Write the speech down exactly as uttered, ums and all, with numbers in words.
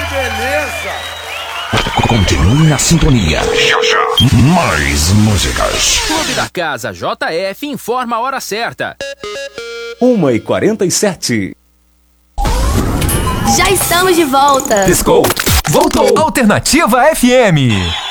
beleza! Continue na sintonia. Já, já. Mais músicas. Clube da Casa J F informa a hora certa. uma e quarenta e sete. Já estamos de volta. Disco. Voltou. Alternativa F M.